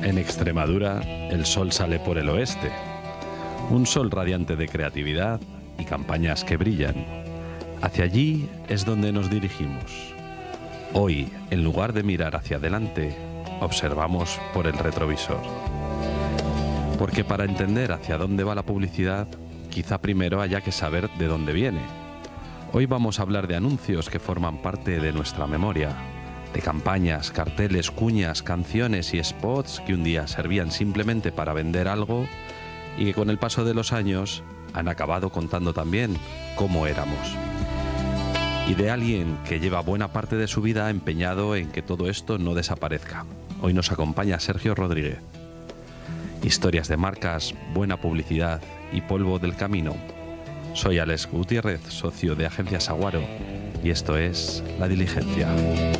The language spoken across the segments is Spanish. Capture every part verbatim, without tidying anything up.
En Extremadura, el sol sale por el oeste. Un sol radiante de creatividad y campañas que brillan. Hacia allí es donde nos dirigimos. Hoy, en lugar de mirar hacia adelante, observamos por el retrovisor. Porque para entender hacia dónde va la publicidad, quizá primero haya que saber de dónde viene. Hoy vamos a hablar de anuncios que forman parte de nuestra memoria, de campañas, carteles, cuñas, canciones y spots que un día servían simplemente para vender algo y que con el paso de los años han acabado contando también cómo éramos. Y de alguien que lleva buena parte de su vida empeñado en que todo esto no desaparezca. Hoy nos acompaña Sergio Rodríguez. Historias de marcas, buena publicidad y polvo del camino. Soy Alex Gutiérrez, socio de Agencia Saguaro, y esto es La Diligencia.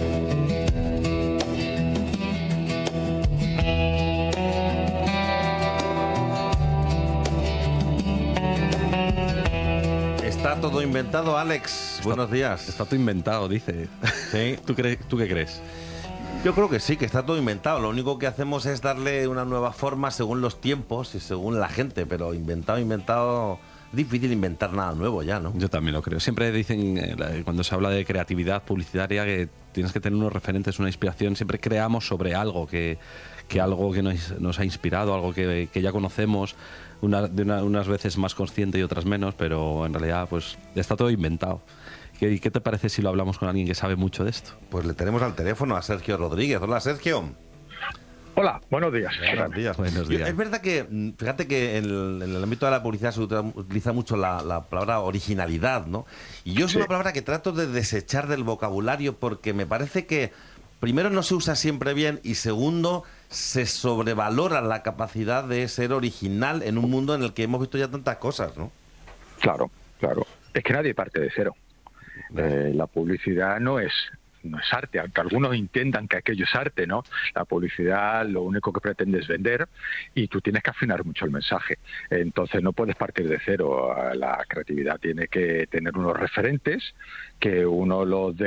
Está todo inventado, Alex. Está, Buenos días. Está todo inventado, dice. ¿Sí? ¿Tú, crees, ¿Tú qué crees? Yo creo que sí, que está todo inventado. Lo único que hacemos es darle una nueva forma según los tiempos y según la gente, pero inventado, inventado... Difícil inventar nada nuevo ya, ¿no? Yo también lo creo. Siempre dicen, eh, cuando se habla de creatividad publicitaria, que tienes que tener unos referentes, una inspiración. Siempre creamos sobre algo que, que algo que nos, nos ha inspirado, algo que, que ya conocemos, una, de una, unas veces más consciente y otras menos, pero en realidad pues está todo inventado. ¿Qué, ¿Qué te parece si lo hablamos con alguien que sabe mucho de esto? Pues le tenemos al teléfono a Sergio Rodríguez. Hola, Sergio. Hola, buenos días. Buenos días. Buenos días. Yo, es verdad que, fíjate que en el, en el ámbito de la publicidad se utiliza mucho la, la palabra originalidad, ¿no? Y yo es sí. una palabra que trato de desechar del vocabulario porque me parece que, primero, no se usa siempre bien y, segundo, se sobrevalora la capacidad de ser original en un mundo en el que hemos visto ya tantas cosas, ¿no? Claro, claro. Es que nadie parte de cero. Eh, la publicidad no es... no es arte, aunque algunos intentan que aquello es arte, ¿no? La publicidad lo único que pretende es vender y tú tienes que afinar mucho el mensaje. Entonces no puedes partir de cero. La creatividad tiene que tener unos referentes que uno los dé